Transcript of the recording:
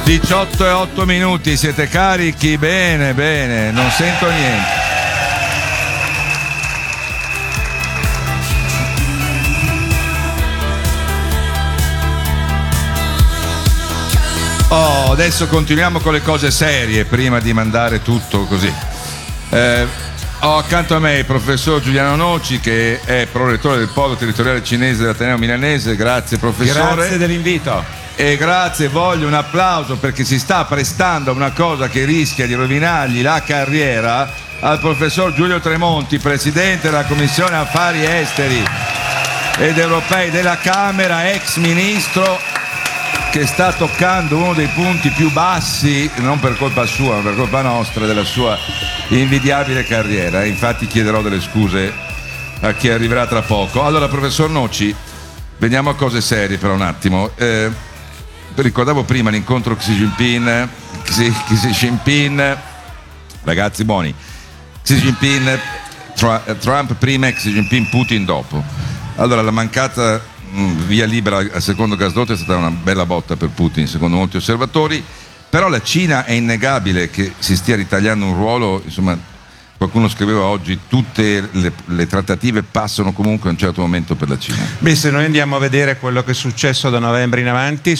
18 e 8 minuti, siete carichi? Bene, bene, non sento niente. Oh, adesso continuiamo con le cose serie prima di mandare tutto così. Ho accanto a me il professor Giuliano Noci, che è prorettore del Polo Territoriale Cinese dell'Ateneo Milanese. Grazie professore. Grazie dell'invito. E grazie, voglio un applauso perché si sta prestando a una cosa che rischia di rovinargli la carriera al professor Giulio Tremonti, presidente della Commissione Affari Esteri ed Europei della Camera, ex ministro, che sta toccando uno dei punti più bassi, non per colpa sua ma per colpa nostra, della sua invidiabile carriera. Infatti chiederò delle scuse a chi arriverà tra poco. Allora, professor Noci, veniamo a cose serie per un attimo. Ricordavo prima l'incontro Xi Jinping, ragazzi buoni, Xi Jinping, Trump prima e Xi Jinping Putin dopo. Allora, la mancata via libera al secondo gasdotto è stata una bella botta per Putin, secondo molti osservatori, però la Cina è innegabile che si stia ritagliando un ruolo, insomma, qualcuno scriveva oggi, tutte le trattative passano comunque a un certo momento per la Cina. Beh, se noi andiamo a vedere quello che è successo da novembre in avanti,